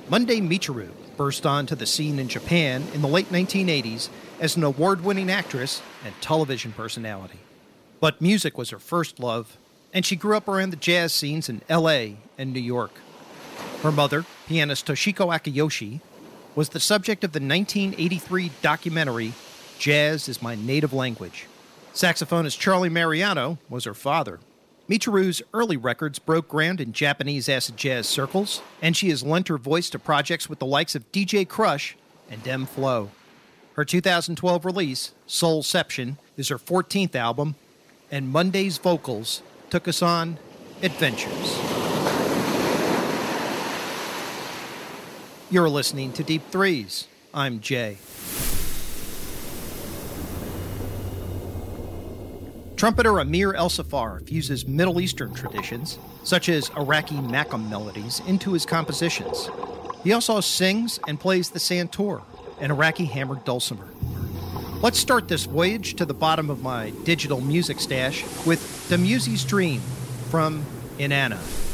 Monday Michiru burst onto the scene in Japan in the late 1980s as an award-winning actress and television personality. But music was her first love, and she grew up around the jazz scenes in L.A. and New York. Her mother, pianist Toshiko Akiyoshi, was the subject of the 1983 documentary Jazz is My Native Language. Saxophonist Charlie Mariano was her father. Michiru's early records broke ground in Japanese acid jazz circles, and she has lent her voice to projects with the likes of DJ Crush and Dem Flow. Her 2012 release, Soulception, is her 14th album, and Monday's vocals took us on adventures. You're listening to Deep Threes. I'm Jay. Trumpeter Amir El-Safar fuses Middle Eastern traditions, such as Iraqi maqam melodies, into his compositions. He also sings and plays the santoor, an Iraqi hammered dulcimer. Let's start this voyage to the bottom of my digital music stash with Demusy's Dream from Inanna.